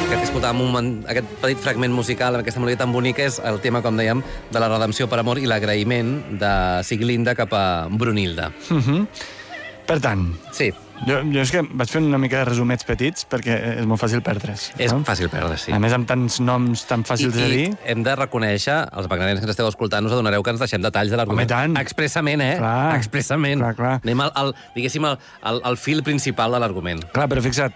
Aquest que escoltàvem, aquest petit fragment musical, amb aquesta melodia tan bonica, és el tema, com dèiem, de la redempció per amor i l'agraïment de Siglinda cap a Brunilda. Per tant, Sí, jo és que vaig fent una mica de resumets petits perquè és molt fàcil perdre's. és fàcil perdre, sí. A més, amb tants noms tan fàcils de dir... I hem de reconèixer, els wagnerians que ens esteu escoltant, us adonareu que ens deixem detalls de l'argument. Home, tant. Expressament, Clar. Expressament. Clar. Anem al fil principal de l'argument. Clar, però fixa't,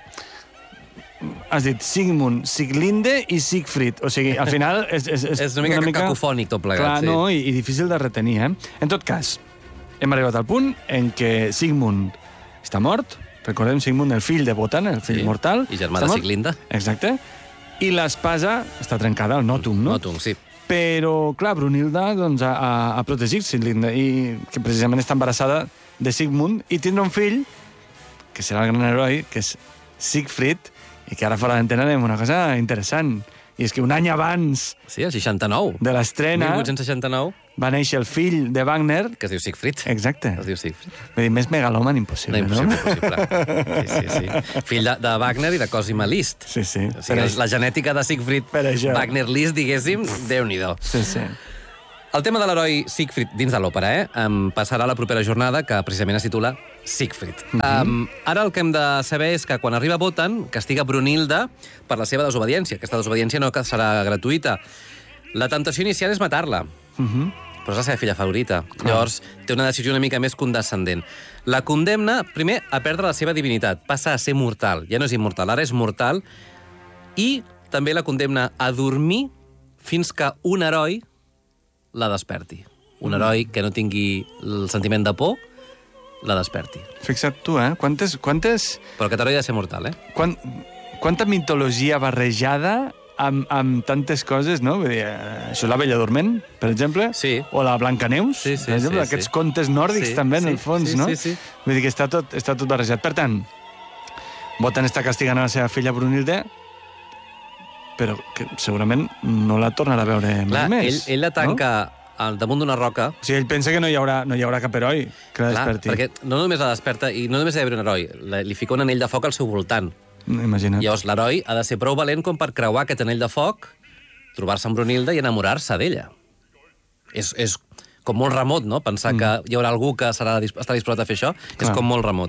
has dit Sigmund, Siglinde i Siegfried. O sigui, al final és una mica cacofònic tot plegat, clar, sí. No, i difícil de retenir, eh? En tot cas, hem arribat al punt en què Sigmund està mort. Recordem Sigmund, el fill de Wotan, el fill mortal. I germà està de mort. Siglinda. Exacte. I l'espasa està trencada, el Notum, no? Notum, sí. Però, clar, Brunilda doncs, ha protegit Siglinda i que precisament està embarassada de Sigmund i tindrà un fill, que serà el gran heroi, que és Siegfried, i que ara fora d'antena anem una cosa interessant. I és que un any abans Sí, el 69. de l'estrena 1869, va néixer el fill de Wagner. que es diu Siegfried. Exacte. Es diu Siegfried. Vull dir, més megaloman impossible, no? Impossible. Sí. Fill de Wagner i de Cosima Liszt. Sí, sí. O sigui, la genètica de Siegfried Per això. Wagner-Liszt, diguéssim, Déu-n'hi-do. Sí, sí. El tema de l'heroi Siegfried dins de l'òpera, passarà la propera jornada, que precisament es titula Siegfried. Ara el que hem de saber és que quan arriba Wotan, castiga Brunilda per la seva desobediència. Aquesta desobediència no serà gratuïta. La temptació inicial és matar-la, però és la seva filla favorita. Llavors, té una decisió una mica més condescendent. La condemna, primer, a perdre la seva divinitat. Passa a ser mortal. Ja no és immortal, ara és mortal. I també la condemna a dormir fins que un heroi la desperti. Un heroi que no tingui el sentiment de por, la desperti. Fixa't tu, Quantes... Però aquest heroi ha de ser mortal, Quanta mitologia barrejada amb tantes coses, no? Vull dir, això és la Bella Dorment, per exemple, Sí. o la Blancaneus, Sí, per exemple, aquests contes nòrdics també, en el fons, no? Sí. Vull dir que està tot barrejat. Per tant, Wotan està castigant a la seva filla Brunilda, però que segurament no la tornarà a veure Clar, mai més. ell la tanca al damunt d'una roca. O sigui, ell pensa que no hi haurà cap heroi que la Clar, desperti. perquè no només la desperta, i no només ha d'haver un heroi, li fica un anell de foc al seu voltant. Imagina't. Llavors, l'heroi ha de ser prou valent com per creuar aquest anell de foc, trobar-se amb Brunilda i enamorar-se d'ella. És com molt remot, no?, pensar que hi haurà algú que estarà disposat a fer això. Clar. És com molt remot.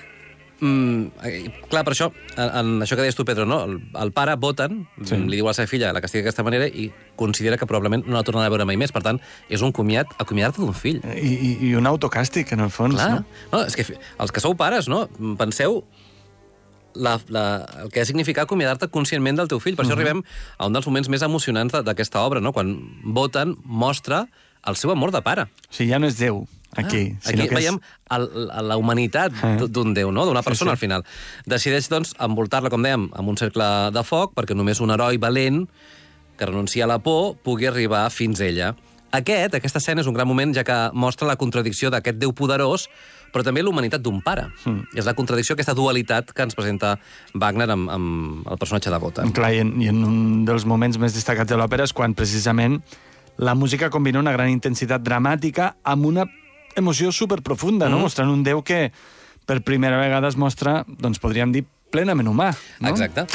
Clar, per això, en això que deies tu, Pedro, no? El pare, Wotan, li diu a la seva filla, la castiga d'aquesta manera i considera que probablement no la tornarà a veure mai més. Per tant, és un acomiadar-te d'un fill. I un autocàstig, en el fons, Clar. no? No, és que els que sou pares, no? Penseu el que ha significat acomiadar-te conscientment del teu fill. Per això arribem a un dels moments més emocionants d'aquesta obra, no? Quan Wotan mostra el seu amor de pare. O sigui, ja no és Déu, aquí. Aquí veiem la humanitat d'un déu, no? D'una persona, al final. Decideix, doncs, envoltar-la, com dèiem, amb un cercle de foc, perquè només un heroi valent que renuncia a la por pugui arribar fins a ella. Aquesta escena és un gran moment, ja que mostra la contradicció d'aquest déu poderós, però també l'humanitat d'un pare. És la contradicció, aquesta dualitat que ens presenta Wagner amb el personatge de Wotan. Clar, i en un dels moments més destacats de l'òpera és quan, precisament, la música combina una gran intensitat dramàtica amb una emoció superprofunda, no? Mostrant un déu que per primera vegada es mostra, doncs podríem dir, plenament humà. No? Exacte.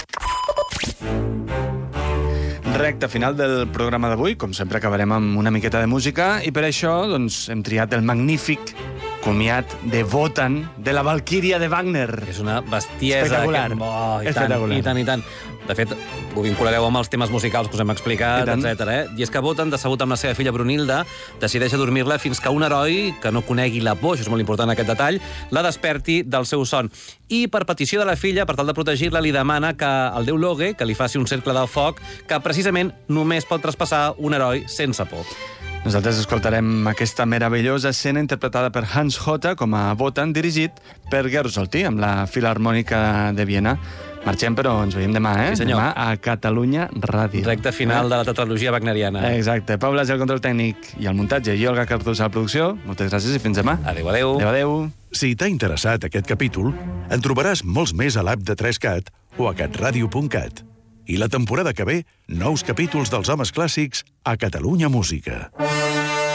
Recte final del programa d'avui, com sempre acabarem amb una miqueta de música, i per això doncs, hem triat el magnífic comiat de Wotan, de la Valquíria de Wagner. És una bestiesa. Espectacular. I tant. De fet, ho vinculareu amb els temes musicals que us hem explicat, etc. I és que Wotan, decebut amb la seva filla Brunilda, decideix adormir-la fins que un heroi que no conegui la por, això és molt important aquest detall, la desperti del seu son. I per petició de la filla, per tal de protegir-la, li demana que el déu Loge, que li faci un cercle de foc, que precisament només pot traspassar un heroi sense por. Nosaltres escoltarem aquesta meravellosa escena interpretada per Hans Hotta com a Wotan, dirigit per Gersholti, amb la Filarmònica de Viena. Marxem, però ens veiem demà, Sí, senyor. Demà a Catalunya Ràdio. Recte final de la tetralogia wagneriana. Exacte. Pau Blas, el control tècnic i el muntatge, i Olga Cardosa a la producció. Moltes gràcies i fins demà. Adéu. Adéu. Si t'ha interessat aquest capítol, en trobaràs molts més a l'app de 3CAT o a catradio.cat. I la temporada que ve, nous capítols dels homes clàssics a Catalunya Música.